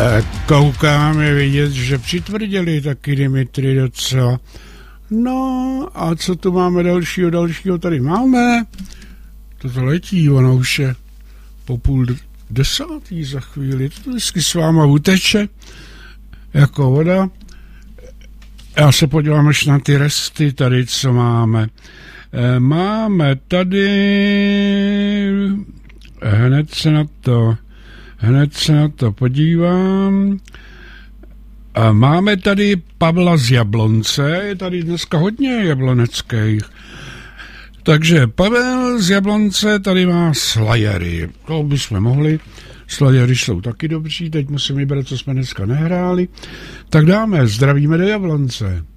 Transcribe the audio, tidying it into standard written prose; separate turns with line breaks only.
Koukám je vidět, že přitvrdili taky Dimitri docela. No a co tu máme dalšího tady máme? Toto letí, ono už je po 9:30 za chvíli. To vždycky s váma uteče jako voda. Já se podívám až na ty resty tady, co máme. Máme tady hned se na to podívám. Máme tady Pavla z Jablonce, je tady dneska hodně jabloneckých. Takže Pavel z Jablonce tady má slajery. To bychom mohli. Slajery jsou taky dobří, teď musím vybrat, co jsme dneska nehráli. Tak dáme, zdravíme do Jablonce.